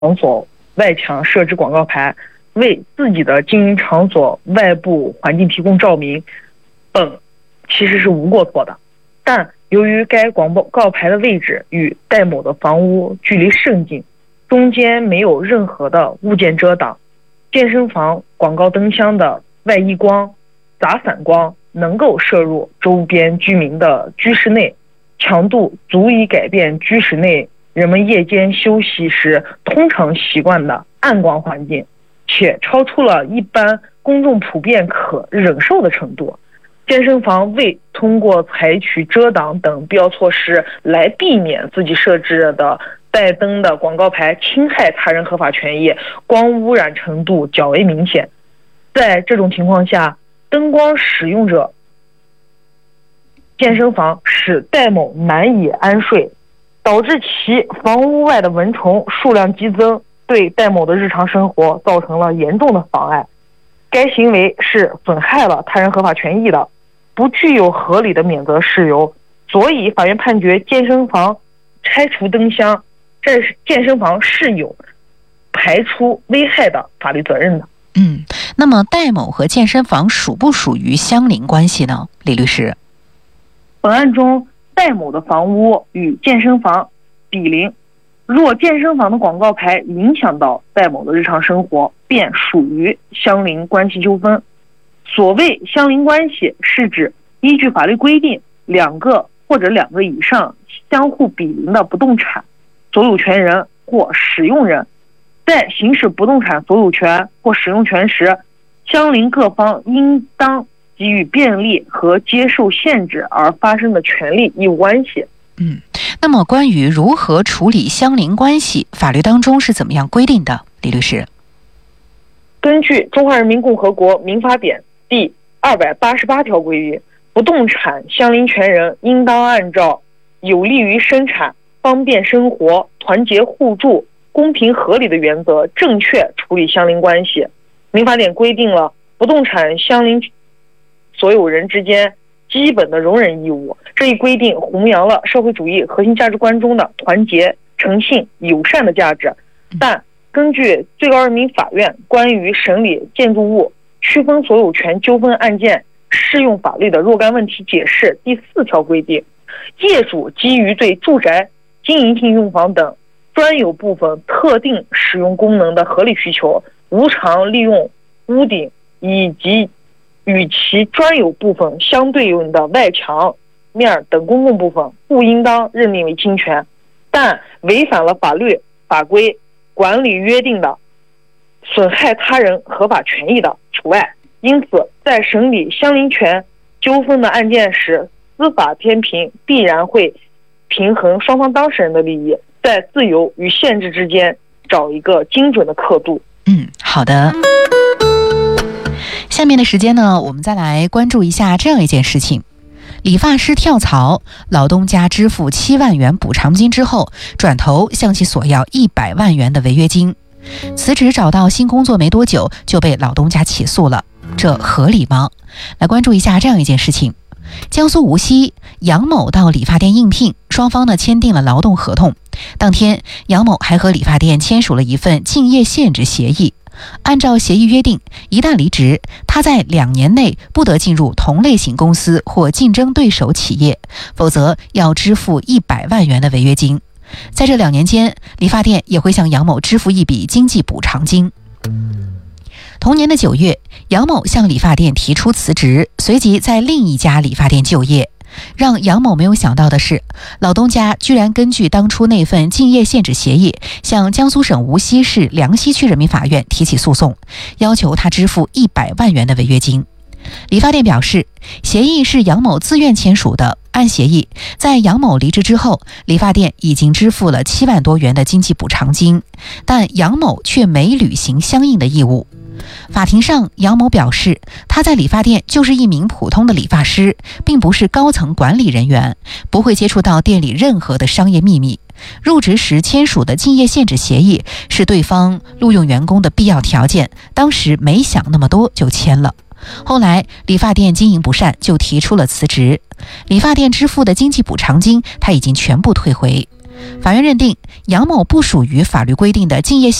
场所外墙设置广告牌，为自己的经营场所外部环境提供照明，本其实是无过错的。但由于该广告牌的位置与戴某的房屋距离甚近，中间没有任何的物件遮挡，健身房广告灯箱的外溢光、杂散光能够射入周边居民的居室内，强度足以改变居室内人们夜间休息时通常习惯的暗光环境，且超出了一般公众普遍可忍受的程度。健身房未通过采取遮挡等必要措施来避免自己设置的带灯的广告牌侵害他人合法权益，光污染程度较为明显。在这种情况下，灯光使用者健身房使戴某难以安睡，导致其房屋外的蚊虫数量激增，对戴某的日常生活造成了严重的妨碍。该行为是损害了他人合法权益的，不具有合理的免责事由，所以法院判决健身房拆除灯箱，这健身房是有排除危害的法律责任的。 那么戴某和健身房属不属于相邻关系呢？李律师， 本案中戴某的房屋与健身房比邻，若健身房的广告牌影响到戴某的日常生活，便属于相邻关系纠纷。所谓相邻关系，是指依据法律规定，两个或者两个以上相互比邻的不动产所有权人或使用人，在行使不动产所有权或使用权时，相邻各方应当给予便利和接受限制而发生的权利义务关系。 那么关于如何处理相邻关系，法律当中是怎么样规定的？李律师， 根据《中华人民共和国民法典》第288条规定，不动产相邻权人应当按照有利于生产、方便生活、团结互助、公平合理的原则，正确处理相邻关系。民法典规定了不动产相邻所有人之间基本的容忍义务，这一规定弘扬了社会主义核心价值观中的团结、诚信、友善的价值。但根据最高人民法院关于审理建筑物区分所有权纠纷案件适用法律的若干问题解释第4条规定，业主基于对住宅、经营性用房等专有部分特定使用功能的合理需求，无偿利用屋顶以及与其专有部分相对应的外墙面等公共部分，不应当认定为侵权，但违反了法律法规管理约定的损害他人合法权益的除外。因此在审理相邻权纠纷的案件时，司法天平必然会平衡双方当事人的利益，在自由与限制之间找一个精准的刻度。 好的。下面的时间呢，我们再来关注一下这样一件事情。理发师跳槽，老东家支付7万元补偿金之后，转头向其索要100万元的违约金。辞职找到新工作没多久就被老东家起诉了，这合理吗？来关注一下这样一件事情。江苏无锡，杨某到理发店应聘，双方呢签订了劳动合同。当天，杨某还和理发店签署了一份竞业限制协议。按照协议约定，一旦离职，他在2年内不得进入同类型公司或竞争对手企业，否则要支付100万元的违约金。在这2年间，理发店也会向杨某支付一笔经济补偿金。同年的9月，杨某向理发店提出辞职，随即在另一家理发店就业。让杨某没有想到的是，老东家居然根据当初那份竞业限制协议，向江苏省无锡市梁溪区人民法院提起诉讼，要求他支付100万元的违约金。理发店表示，协议是杨某自愿签署的，按协议，在杨某离职之后，理发店已经支付了7万多元的经济补偿金，但杨某却没履行相应的义务。法庭上，杨某表示，他在理发店就是一名普通的理发师，并不是高层管理人员，不会接触到店里任何的商业秘密。入职时签署的竞业限制协议是对方录用员工的必要条件，当时没想那么多就签了。后来理发店经营不善，就提出了辞职。理发店支付的经济补偿金他已经全部退回。 法院认定杨某不属于法律规定的竞业